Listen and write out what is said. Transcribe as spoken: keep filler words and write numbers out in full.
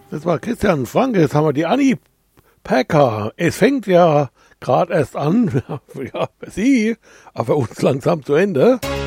Das war Christian Franke, jetzt haben wir die Anni Packer. Es fängt ja gerade erst an, ja, für Sie, aber für uns langsam zu Ende.